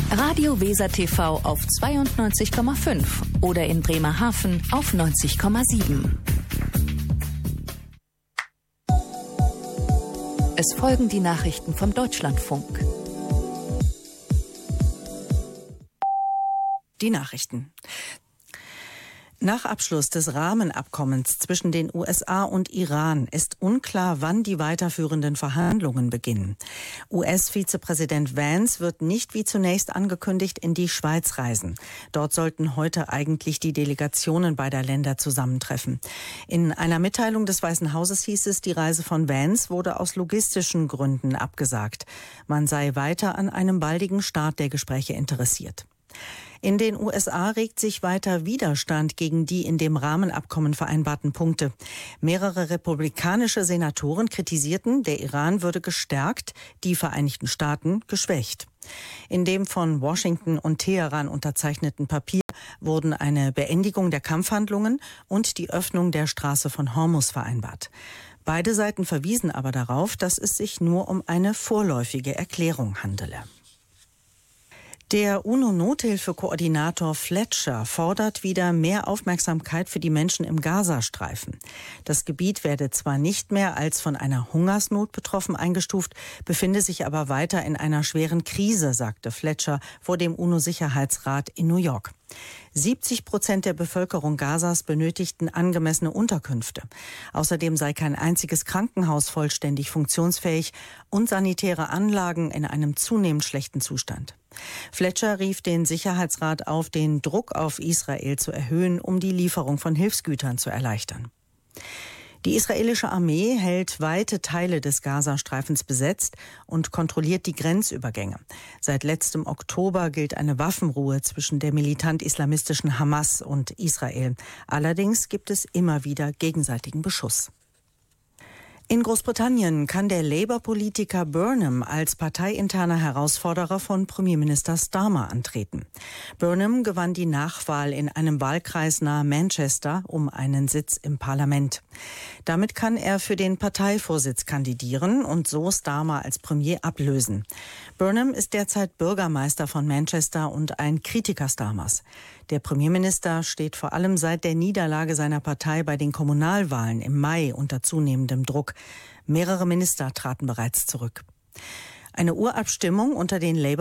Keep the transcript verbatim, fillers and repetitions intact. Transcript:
Radio Weser T V auf zweiundneunzig Komma fünf oder in Bremerhaven auf neunzig Komma sieben. Es folgen die Nachrichten vom Deutschlandfunk. Die Nachrichten. Nach Abschluss des Rahmenabkommens zwischen den U S A und Iran ist unklar, wann die weiterführenden Verhandlungen beginnen. U S-Vizepräsident Vance wird nicht wie zunächst angekündigt in die Schweiz reisen. Dort sollten heute eigentlich die Delegationen beider Länder zusammentreffen. In einer Mitteilung des Weißen Hauses hieß es, die Reise von Vance wurde aus logistischen Gründen abgesagt. Man sei weiter an einem baldigen Start der Gespräche interessiert. In den U S A regt sich weiter Widerstand gegen die in dem Rahmenabkommen vereinbarten Punkte. Mehrere republikanische Senatoren kritisierten, der Iran würde gestärkt, die Vereinigten Staaten geschwächt. In dem von Washington und Teheran unterzeichneten Papier wurden eine Beendigung der Kampfhandlungen und die Öffnung der Straße von Hormuz vereinbart. Beide Seiten verwiesen aber darauf, dass es sich nur um eine vorläufige Erklärung handele. Der UNO-Nothilfekoordinator Fletcher fordert wieder mehr Aufmerksamkeit für die Menschen im Gazastreifen. Das Gebiet werde zwar nicht mehr als von einer Hungersnot betroffen eingestuft, befinde sich aber weiter in einer schweren Krise, sagte Fletcher vor dem UNO-Sicherheitsrat in New York. siebzig Prozent der Bevölkerung Gazas benötigten angemessene Unterkünfte. Außerdem sei kein einziges Krankenhaus vollständig funktionsfähig und sanitäre Anlagen in einem zunehmend schlechten Zustand. Fletcher rief den Sicherheitsrat auf, den Druck auf Israel zu erhöhen, um die Lieferung von Hilfsgütern zu erleichtern. Die israelische Armee hält weite Teile des Gazastreifens besetzt und kontrolliert die Grenzübergänge. Seit letztem Oktober gilt eine Waffenruhe zwischen der militant-islamistischen Hamas und Israel. Allerdings gibt es immer wieder gegenseitigen Beschuss. In Großbritannien kann der Labour-Politiker Burnham als parteiinterner Herausforderer von Premierminister Starmer antreten. Burnham gewann die Nachwahl in einem Wahlkreis nahe Manchester um einen Sitz im Parlament. Damit kann er für den Parteivorsitz kandidieren und so Starmer als Premier ablösen. Burnham ist derzeit Bürgermeister von Manchester und ein Kritiker Starmers. Der Premierminister steht vor allem seit der Niederlage seiner Partei bei den Kommunalwahlen im Mai unter zunehmendem Druck. Mehrere Minister traten bereits zurück. Eine Urabstimmung unter den Labour